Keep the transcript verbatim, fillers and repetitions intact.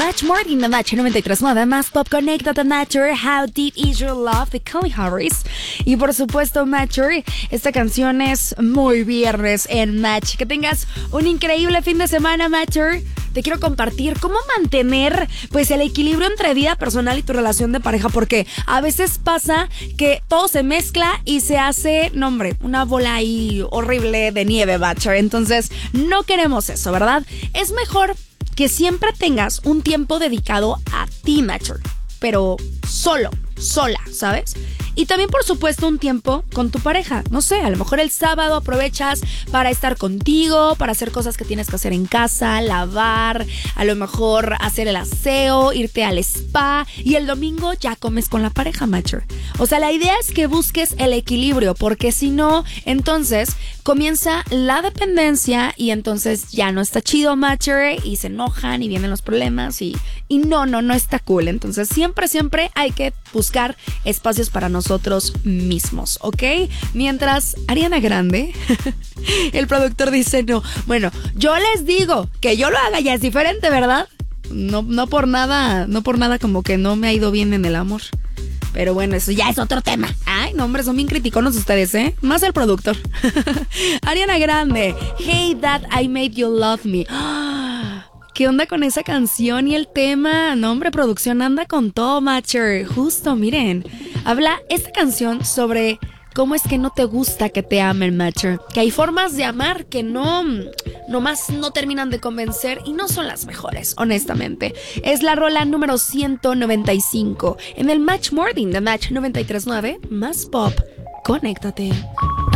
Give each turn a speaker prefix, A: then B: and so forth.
A: Match Morning, The Match noventa y tres punto nueve, más pop, conéctate, Matcher, How Deep Is Your Love, de Calvin Harris. Y por supuesto, Matcher, esta canción es muy viernes en Match. Que tengas un increíble fin de semana, Matcher. Te quiero compartir cómo mantener pues el equilibrio entre vida personal y tu relación de pareja, porque a veces pasa que todo se mezcla y se hace, no hombre, una bola ahí horrible de nieve, Matcher. Entonces no queremos eso, ¿verdad? Es mejor que siempre tengas un tiempo dedicado a ti, Matcher, pero solo, sola, ¿sabes? Y también, por supuesto, un tiempo con tu pareja. No sé, a lo mejor el sábado aprovechas para estar contigo, para hacer cosas que tienes que hacer en casa, lavar, a lo mejor hacer el aseo, irte al spa, y el domingo ya comes con la pareja, Matcher. O sea, la idea es que busques el equilibrio, porque si no, entonces comienza la dependencia y entonces ya no está chido, Matcher, y se enojan y vienen los problemas y, y no, no, no está cool. Entonces siempre, siempre hay que buscar espacios para nosotros mismos, ¿ok? Mientras Ariana Grande, el productor dice no. Bueno, yo les digo que yo lo haga ya es diferente, ¿verdad? No, no por nada, no por nada como que no me ha ido bien en el amor. Pero bueno, eso ya es otro tema. Ay, no, hombre, son bien criticonos ustedes, ¿eh? Más el productor. Ariana Grande, Hey That I Made You Love Me. ¿Qué onda con esa canción y el tema? No, hombre, producción anda con todo, Matcher. Justo, miren. Habla esta canción sobre cómo es que no te gusta que te amen, Matcher. Que hay formas de amar que no, nomás no terminan de convencer y no son las mejores, honestamente. Es la rola número ciento noventa y cinco en el Match Morning de Match noventa y tres punto nueve, más pop. Conéctate.